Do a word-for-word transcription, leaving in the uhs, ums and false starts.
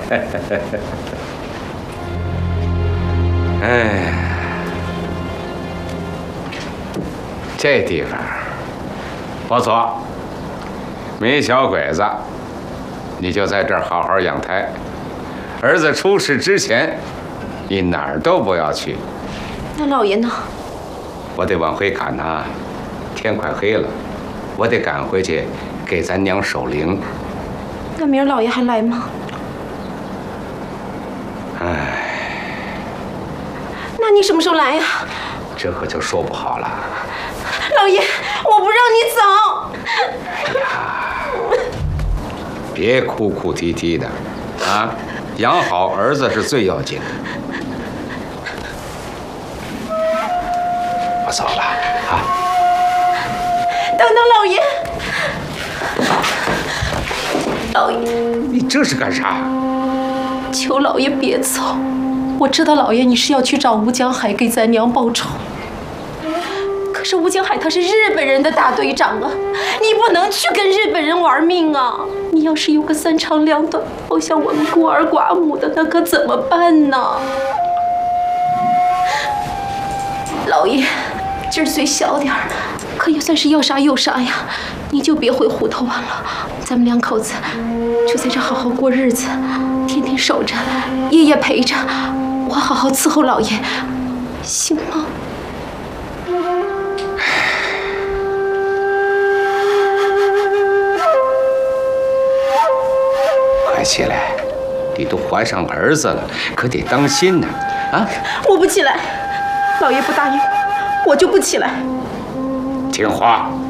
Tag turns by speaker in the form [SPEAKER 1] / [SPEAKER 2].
[SPEAKER 1] 哎，这地方不错，没小鬼子，你就在这儿好好养胎。儿子出事之前，你哪儿都不要去。
[SPEAKER 2] 那老爷呢？
[SPEAKER 1] 我得往回赶呐，天快黑了，我得赶回去给咱娘守灵。
[SPEAKER 2] 那明儿老爷还来吗？
[SPEAKER 1] 哎。
[SPEAKER 2] 那你什么时候来呀？
[SPEAKER 1] 这可就说不好了。
[SPEAKER 2] 老爷，我不让你走。
[SPEAKER 1] 哎呀，别哭哭啼啼的，啊，养好儿子是最要紧的。我走了啊。
[SPEAKER 2] 等等，老爷。老爷，
[SPEAKER 1] 你这是干啥？
[SPEAKER 2] 求老爷别走。 我知道老爷你是要去找吴江海给咱娘报仇，可是吴江海他是日本人的大队长啊，你不能去跟日本人玩命啊！你要是有个三长两短，好像我们孤儿寡母的，那可怎么办呢？老爷，今儿虽小点儿，可也算是要杀又杀呀，你就别回虎头湾了，咱们两口子就在这好好过日子，天天守着，夜夜陪着。 我好好伺候老爷，行吗？
[SPEAKER 1] 快起来！你都怀上儿子了，可得当心呐！啊！
[SPEAKER 2] 我不起来，老爷不答应，我就不起来。
[SPEAKER 1] 听话。